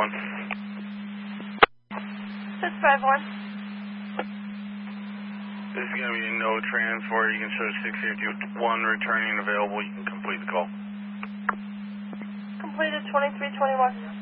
651. This is going to be a no transport. You can show 651 returning available. You can complete the call. Completed 2321.